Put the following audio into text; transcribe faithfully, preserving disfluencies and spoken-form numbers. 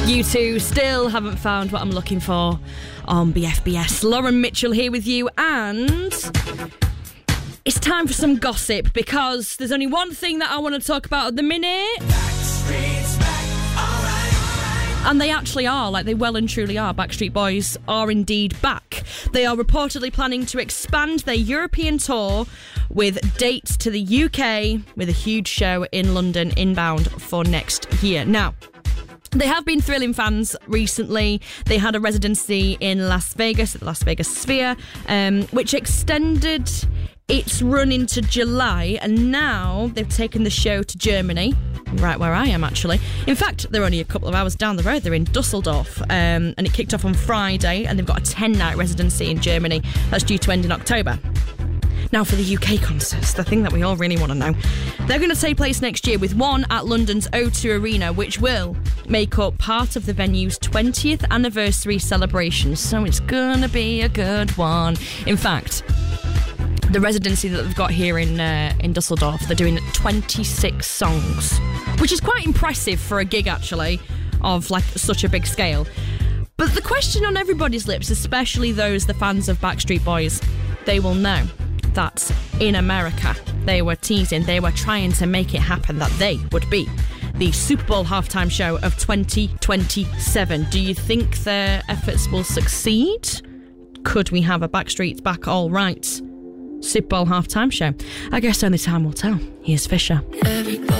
You two still haven't found what I'm looking for on B F B S. Lauren Mitchell here with you, and it's time for some gossip because there's only one thing that I want to talk about at the minute. Backstreet's back, all right. And they actually are, like they well and truly are. Backstreet Boys are indeed back. They are reportedly planning to expand their European tour with dates to the U K with a huge show in London inbound for next year. Now, they have been thrilling fans recently. They had a residency in Las Vegas at the Las Vegas Sphere, um, which extended its run into July, and now they've taken the show to Germany, right where I am actually. In fact, they're only a couple of hours down the road. They're in Dusseldorf, um, and it kicked off on Friday, and they've got a ten-night residency in Germany that's due to end in October. Now for the U K concerts, the thing that we all really want to know. They're going to take place next year, with one at London's O two Arena, which will make up part of the venue's twentieth anniversary celebration. So it's going to be a good one. In fact, the residency that they've got here in uh, in Dusseldorf, they're doing twenty-six songs, which is quite impressive for a gig, actually, of like such a big scale. But the question on everybody's lips, especially those the fans of Backstreet Boys, they will know that in America they were teasing, they were trying to make it happen that they would be the Super Bowl halftime show of twenty twenty-seven. Do you think their efforts will succeed? Could we have a Backstreet's Back All Right Super Bowl halftime show? I guess only time will tell. Here's Fisher.